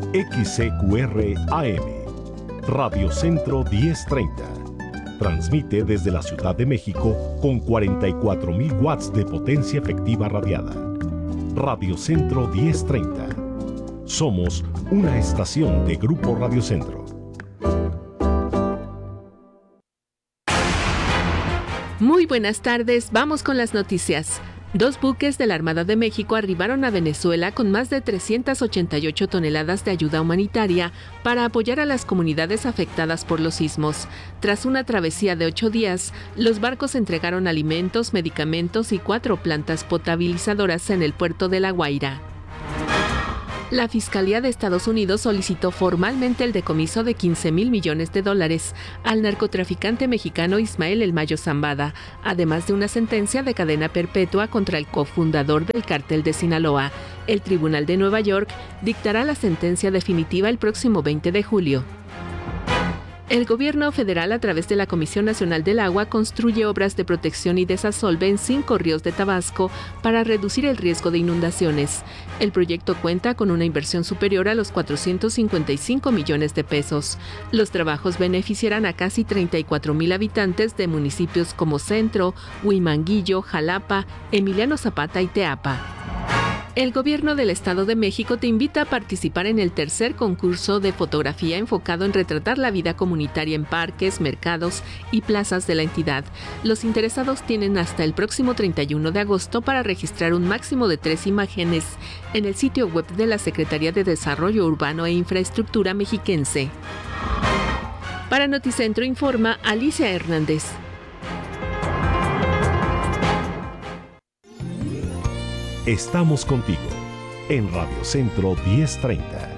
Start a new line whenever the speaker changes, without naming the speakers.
XCQR AM, Radio Centro 1030. Transmite desde la Ciudad de México con 44,000 watts de potencia efectiva radiada. Radio Centro 1030. Somos una estación de Grupo Radio Centro.
Muy buenas tardes, vamos con las noticias. 2 buques de la Armada de México arribaron a Venezuela con más de 388 toneladas de ayuda humanitaria para apoyar a las comunidades afectadas por los sismos. Tras una travesía de 8 días, los barcos entregaron alimentos, medicamentos y 4 plantas potabilizadoras en el puerto de La Guaira. La Fiscalía de Estados Unidos solicitó formalmente el decomiso de $15,000 millones al narcotraficante mexicano Ismael El Mayo Zambada, además de una sentencia de cadena perpetua contra el cofundador del cártel de Sinaloa. El Tribunal de Nueva York dictará la sentencia definitiva el próximo 20 de julio. El gobierno federal, a través de la Comisión Nacional del Agua, construye obras de protección y desasolve en 5 ríos de Tabasco para reducir el riesgo de inundaciones. El proyecto cuenta con una inversión superior a los 455 millones de pesos. Los trabajos beneficiarán a casi 34,000 habitantes de municipios como Centro, Huimanguillo, Jalapa, Emiliano Zapata y Teapa. El Gobierno del Estado de México te invita a participar en el tercer concurso de fotografía enfocado en retratar la vida comunitaria en parques, mercados y plazas de la entidad. Los interesados tienen hasta el próximo 31 de agosto para registrar un máximo de 3 imágenes en el sitio web de la Secretaría de Desarrollo Urbano e Infraestructura mexiquense. Para Noticentro informa Alicia Hernández.
Estamos contigo en Radio Centro 1030.